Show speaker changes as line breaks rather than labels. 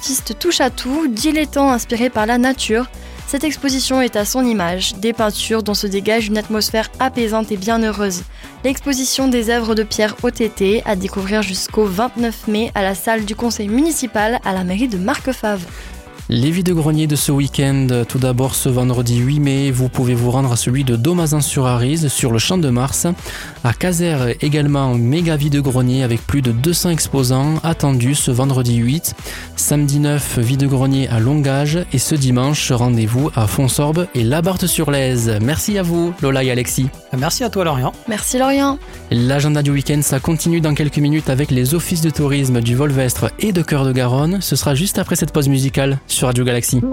artiste touche à tout, dilettant inspiré par la nature. Cette exposition est à son image, des peintures dont se dégage une atmosphère apaisante et bienheureuse. L'exposition des œuvres de Pierre OTT à découvrir jusqu'au 29 mai à la salle du conseil municipal à la mairie de Marquefave.
Les vide-greniers de ce week-end, tout d'abord ce vendredi 8 mai, vous pouvez vous rendre à celui de Domazan-sur-Arize, sur le Champ de Mars. À Caser également, méga vide-grenier avec plus de 200 exposants attendus ce vendredi 8. Samedi 9, vide-grenier à Longage et ce dimanche, rendez-vous à Fonsorbe et Labarthe-sur-Lèze. Merci à vous, Lola et Alexis.
Merci à toi, Lorient.
Merci Lorient.
L'agenda du week-end, ça continue dans quelques minutes avec les offices de tourisme du Volvestre et de Cœur de Garonne. Ce sera juste après cette pause musicale sur Radio Galaxy.